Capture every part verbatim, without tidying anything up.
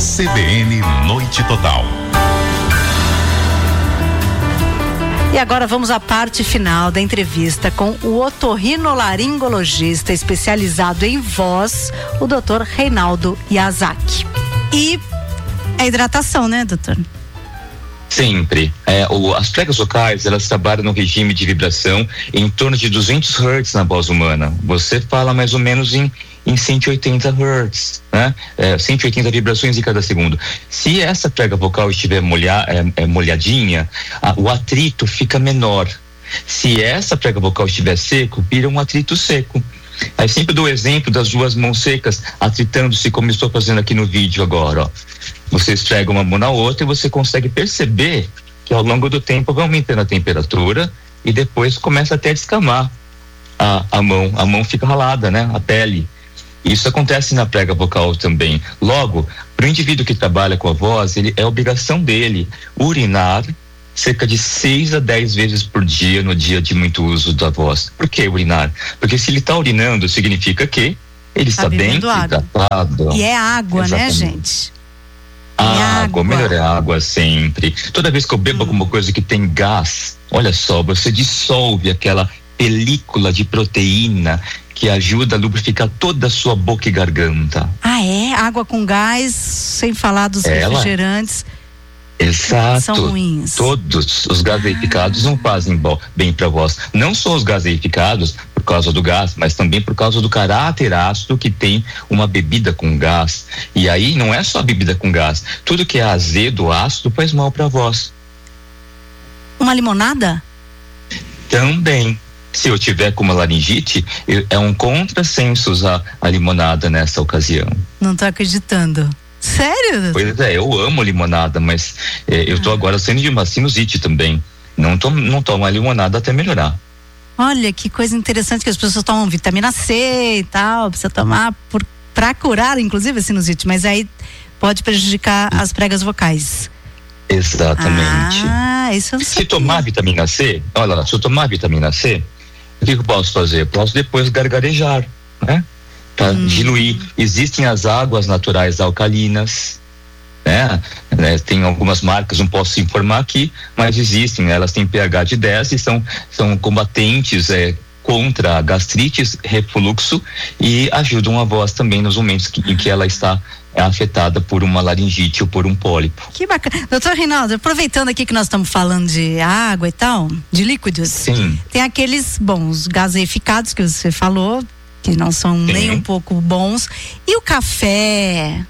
C B N Noite Total. E agora vamos à parte final da entrevista com o otorrinolaringologista especializado em voz, o doutor Reinaldo Yazaki. E a hidratação, né, doutor? Sempre. É, o, as pregas vocais, elas trabalham no regime de vibração em torno de duzentos hertz na voz humana. Você fala mais ou menos em, em cento e oitenta hertz, né? É, cento e oitenta vibrações em cada segundo. Se essa prega vocal estiver molha, é, é, molhadinha, a, o atrito fica menor. Se essa prega vocal estiver seco, vira um atrito seco. Aí sempre dou o exemplo das duas mãos secas atritando-se, como estou fazendo aqui no vídeo agora, ó. Você esfrega uma mão na outra e você consegue perceber que ao longo do tempo vai aumentando a temperatura e depois começa até a descamar a, a mão, a mão fica ralada, né? A pele. Isso acontece na prega vocal também. Logo, para o indivíduo que trabalha com a voz, ele, é obrigação dele urinar cerca de seis a dez vezes por dia no dia de muito uso da voz. Por que urinar? Porque se ele está urinando, significa que ele está bem hidratado. E é água, exatamente, né, gente? Água, é água, melhor é água sempre. Toda vez que eu bebo hum. alguma coisa que tem gás, olha só, você dissolve aquela película de proteína que ajuda a lubrificar toda a sua boca e garganta. Ah, é? Água com gás, sem falar dos Ela? refrigerantes. Exato. São ruins. Todos os gaseificados ah. não fazem bem para a voz. Não só os gaseificados por causa do gás, mas também por causa do caráter ácido que tem uma bebida com gás. E aí não é só a bebida com gás. Tudo que é azedo, ácido, faz mal para a voz. Uma limonada? Também. Se eu tiver com uma laringite, eu, é um contrassenso usar a limonada nessa ocasião. Não tô acreditando. Sério? Pois é, eu amo limonada, mas é, eu tô ah. agora saindo de uma sinusite também. Não tomo, não tomo a limonada até melhorar. Olha, que coisa interessante que as pessoas tomam vitamina C e tal, precisa tomar por, pra curar, inclusive, a sinusite, mas aí pode prejudicar as pregas vocais. Exatamente. Ah, isso eu não Se sabia. tomar vitamina C, olha lá, se eu tomar vitamina C, o que eu posso fazer? Eu posso depois gargarejar, né? Para hum. diluir. Existem as águas naturais alcalinas, né? né? Tem algumas marcas, não posso informar aqui, mas existem, elas têm pH de dez e são, são combatentes é, contra gastrites, refluxo e ajudam a voz também nos momentos que, em que ela está é afetada por uma laringite ou por um pólipo. Que bacana. Doutor Reinaldo, aproveitando aqui que nós estamos falando de água e tal, de líquidos. Sim. Tem aqueles bons gaseificados que você falou, que não são Sim. nem um pouco bons. E o café?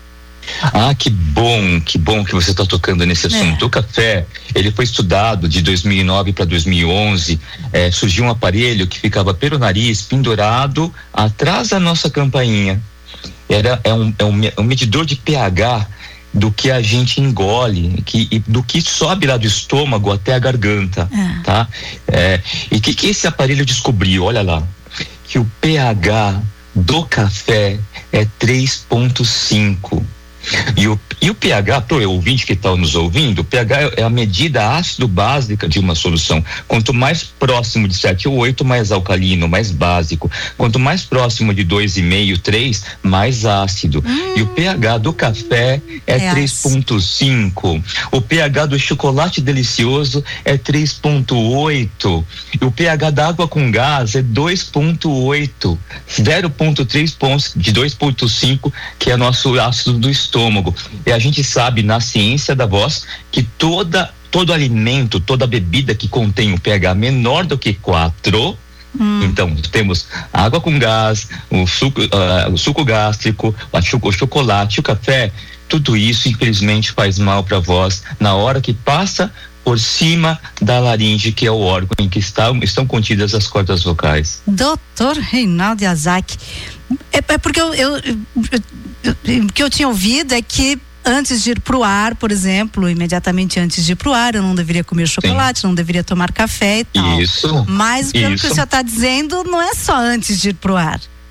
Ah, que bom, que bom que você está tocando nesse assunto. É. O café, ele foi estudado de dois mil e nove para dois mil e onze, é, surgiu um aparelho que ficava pelo nariz, pendurado atrás da nossa campainha. Era, é, um, é um, um medidor de pH do que a gente engole, que, e do que sobe lá do estômago até a garganta, é. tá? É, e o que, que esse aparelho descobriu? Olha lá, que o pH do café é três ponto cinco. E o, e o pH, para o ouvinte que está nos ouvindo, o pH é a medida ácido básica de uma solução. Quanto mais próximo de sete ou oito, mais alcalino, mais básico. Quanto mais próximo de dois vírgula cinco, três, mais ácido. Hum. E o pH do café é, é três ponto cinco. O pH do chocolate delicioso é três ponto oito. E o pH da água com gás é dois ponto oito. zero ponto três pontos de dois ponto cinco, que é nosso ácido do estômago. Estômago. E a gente sabe na ciência da voz que toda, todo alimento, toda bebida que contém um pH menor do que quatro, hum. então temos água com gás, o suco, uh, o suco gástrico, o chocolate, o café, tudo isso infelizmente faz mal para a voz na hora que passa por cima da laringe, que é o órgão em que estão, estão contidas as cordas vocais. Doutor Reinaldo Yazaki, é, é porque eu, eu, eu, eu, o que eu tinha ouvido é que antes de ir pro ar, por exemplo, imediatamente antes de ir pro ar, eu não deveria comer chocolate, Sim. não deveria tomar café e tal. Isso. Mas pelo isso. que o senhor está dizendo, não é só antes de ir pro ar.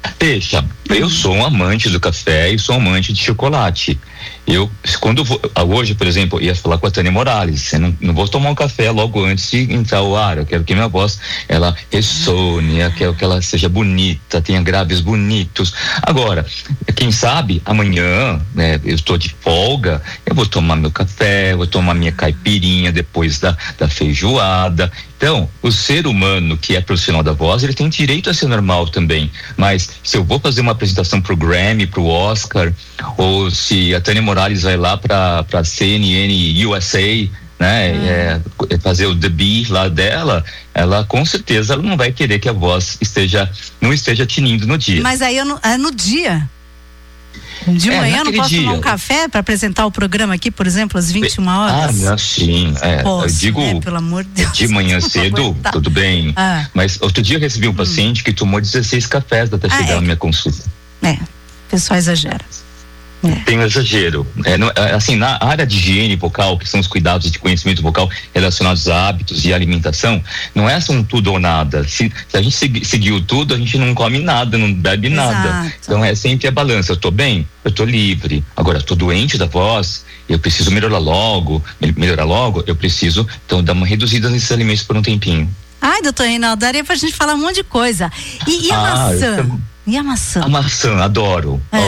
Deixa, eu sou um amante do café e sou um amante de chocolate. Eu, quando vou, hoje, por exemplo, eu ia falar com a Tânia Morales, eu não, não vou tomar um café logo antes de entrar o ar, eu quero que minha voz, ela ressone, eu quero que ela seja bonita, tenha graves bonitos. Agora, quem sabe, amanhã, né, eu estou de folga, eu vou tomar meu café, vou tomar minha caipirinha depois da, da feijoada. Então, o ser humano que é profissional da voz, ele tem direito a ser normal também, mas se eu vou fazer uma apresentação pro Grammy, pro Oscar, ou se a Tânia Morales vai lá pra, pra C N N U S A, né, hum. é, fazer o The Bee lá dela, ela com certeza ela não vai querer que a voz esteja, não esteja tinindo no dia. Mas aí eu não, é no dia? De é, manhã eu não posso dia. tomar um café para apresentar o programa aqui, por exemplo, às vinte e uma horas? Ah, sim, é, posso, eu digo, né? Pelo amor de Deus. De manhã cedo, tudo bem, ah. mas outro dia eu recebi um hum. paciente que tomou dezesseis cafés até chegar ah, é. na minha consulta. É, o pessoal exagera. É. Tem um exagero. É, não, assim, na área de higiene vocal, que são os cuidados de conhecimento vocal relacionados a hábitos e alimentação, não é um tudo ou nada. Se, se a gente segui, seguiu tudo, a gente não come nada, não bebe Exato. nada. Então é sempre a balança. Eu tô bem, eu tô livre. Agora, eu tô doente da voz, eu preciso melhorar logo, melhorar logo, eu preciso, então, dar uma reduzida nesses alimentos por um tempinho. Ai, doutor Reinaldo, daria pra gente falar um monte de coisa. E, e a ah, maçã? Eu... E a maçã? A maçã, adoro. É.